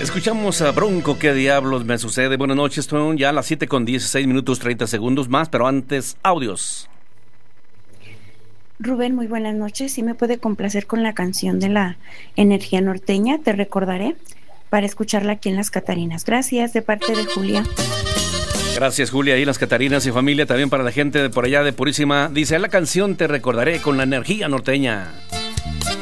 Escuchamos a Bronco, ¿qué diablos me sucede? Buenas noches, son ya las 7:16 30 segundos más, pero antes, audios. Rubén, muy buenas noches. ¿Sí me puede complacer con la canción de la energía norteña? Te recordaré, para escucharla aquí en Las Catarinas. Gracias, de parte de Julia. Gracias, Julia, y Las Catarinas y familia, también para la gente de por allá de Purísima. Dice, la canción Te recordaré con la energía norteña.